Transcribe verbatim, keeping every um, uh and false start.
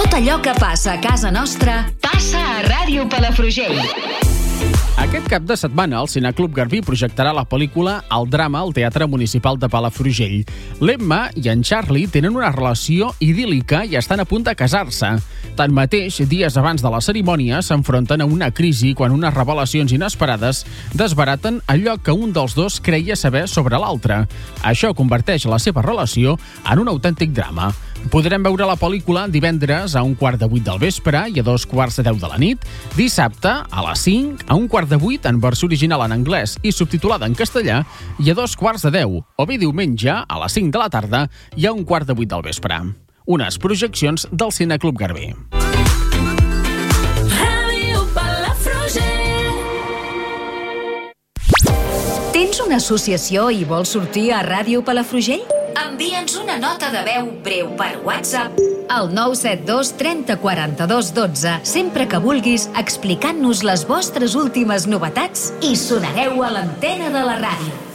Tot allò que passa a casa nostra passa a Ràdio Palafrugell. Aquest cap de setmana, el Cineclub Garbí projectarà la pel·lícula El drama al Teatre Municipal de Palafrugell. L'Emma i en Charlie tenen una relació idíl·lica i estan a punt de casar-se. Tanmateix, dies abans de la cerimònia, s'enfronten a una crisi quan unes revelacions inesperades desbaraten allò que un dels dos creia saber sobre l'altre. Això converteix la seva relació en un autèntic drama. Podrem veure la pel·lícula divendres a un quart de vuit del vespre i a dos quarts de deu de la nit, dissabte a les cinc, a un quart de vuit en versió original en anglès i subtitulada en castellà i a dos quarts de deu, o bé diumenge a les cinc de la tarda i a un quart de vuit del vespre. Unes projeccions del Cineclub Garbí. Ràdio Palafrugell. Tens una associació i vols sortir a Ràdio Palafrugell? Envia'ns una nota de veu breu per WhatsApp al nou set dos trenta quaranta-dos dotze, sempre que vulguis, explicant-nos les vostres últimes novetats i sonareu a l'antena de la ràdio.